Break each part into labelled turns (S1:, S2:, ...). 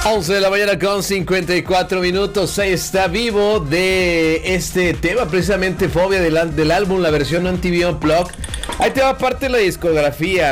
S1: 11 de la mañana con 54 minutos. Ahí está Vivo de este tema, precisamente Fobia del álbum, la versión MTV Unplugged. Ahí te va parte de la discografía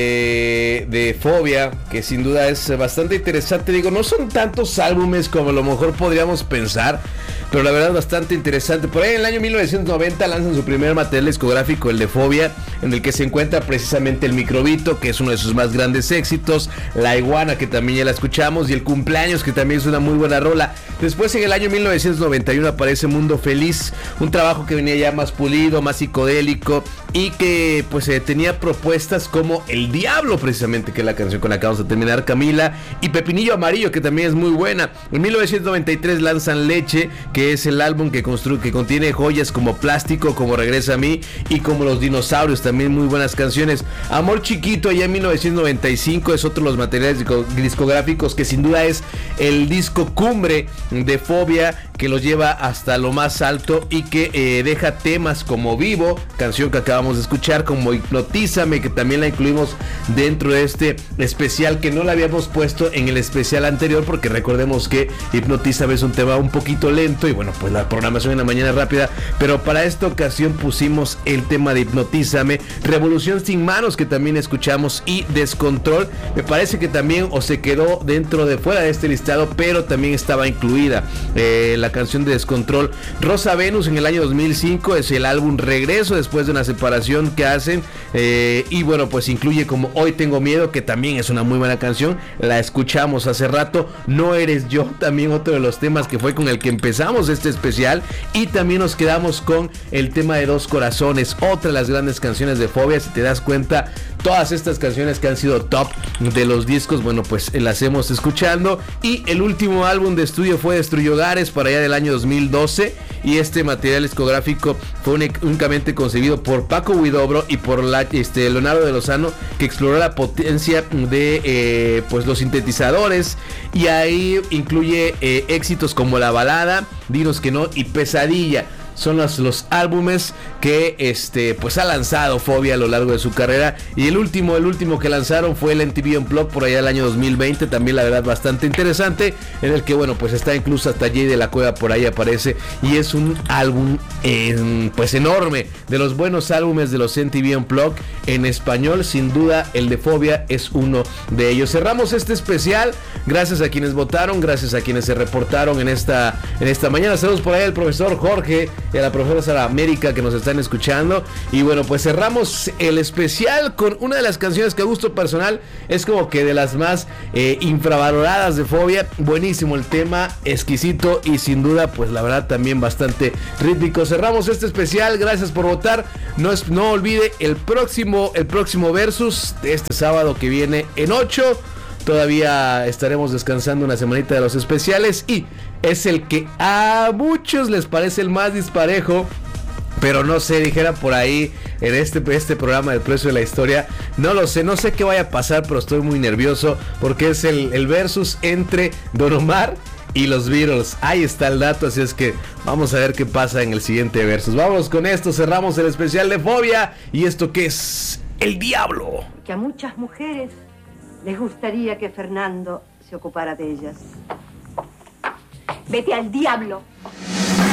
S1: de Fobia, que sin duda es bastante interesante. Digo, no son tantos álbumes como a lo mejor podríamos pensar, pero la verdad es bastante interesante. Por ahí en el año 1990 lanzan su primer material discográfico, el de Fobia, en el que se encuentra precisamente el Microbito, que es uno de sus más grandes éxitos, La Iguana, que también ya la escuchamos, y el Cumpleaños, que también es una muy buena rola. Después, en el año 1991 aparece Mundo Feliz, un trabajo que venía ya más pulido, más psicodélico, y que pues tenía propuestas como El Diablo, precisamente, que es la canción con la que vamos a terminar, Camila, y Pepinillo Amarillo, que también es muy buena. En 1993 lanzan Leche, que es el álbum que contiene joyas como Plástico, como Regresa a mí, y como Los Dinosaurios, también muy buenas canciones. Amor Chiquito, allá en 1995, es otro de los materiales discográficos que sin duda es el disco cumbre de Fobia, que los lleva hasta lo más alto y que deja temas como Vivo, canción que acabamos de escuchar, como Hipnotízame, que también la incluimos dentro de este especial, que no la habíamos puesto en el especial anterior, porque recordemos que Hipnotízame es un tema un poquito lento y bueno, pues la programación en la mañana es rápida, pero para esta ocasión pusimos el tema de Hipnotízame. Revolución sin manos, que también escuchamos, y Descontrol, me parece que también o se quedó dentro de fuera de este listado, pero también estaba incluida la canción de Descontrol. Rosa Venus, en el año 2005, es el álbum Regreso, después de una separación que hacen, y bueno, pues incluye como Hoy Tengo Miedo, que también es una muy buena canción, la escuchamos hace rato. No Eres Yo, también otro de los temas que fue con el que empezamos este especial, y también nos quedamos con el tema de Dos Corazones, otra de las grandes canciones de Fobia. Si te das cuenta, todas estas canciones que han sido top de los discos, bueno, pues las hemos escuchando. Y el último álbum de estudio fue Destruye Hogares, para allá del año 2012, y este material discográfico fue únicamente concebido por Paco Huidobro y por Leonardo de Lozano, que exploró la potencia de pues los sintetizadores, y ahí incluye éxitos como La Balada, Dinos que No y Pesadilla. Son los álbumes que pues ha lanzado Fobia a lo largo de su carrera. Y el último que lanzaron fue el MTV Unplugged, por allá del año 2020, también la verdad bastante interesante, en el que bueno, pues está incluso hasta Jay de la Cueva por ahí aparece, y es un álbum pues enorme, de los buenos álbumes de los MTV Unplugged en español. Sin duda el de Fobia es uno de ellos. Cerramos este especial, gracias a quienes votaron, gracias a quienes se reportaron en esta mañana. Saludos por ahí al profesor Jorge y a la profesora Sara América, que nos están escuchando. Y bueno, pues cerramos el especial con una de las canciones que a gusto personal es como que de las más infravaloradas de Fobia. Buenísimo el tema, exquisito, y sin duda pues la verdad también bastante rítmico. Cerramos este especial, gracias por votar. No olvide el próximo Versus de este sábado que viene en 8. Todavía estaremos descansando una semanita de los especiales, y es el que a muchos les parece el más disparejo, pero no sé, dijera por ahí en este programa del Precio de la Historia, no lo sé, no sé qué vaya a pasar, pero estoy muy nervioso porque es el versus entre Don Omar y los Beatles. Ahí está el dato, así es que vamos a ver qué pasa en el siguiente versus. Vamos con esto, cerramos el especial de Fobia, y esto que es El Diablo.
S2: Que a muchas mujeres les gustaría que Fernando se ocupara de ellas. Vete al diablo.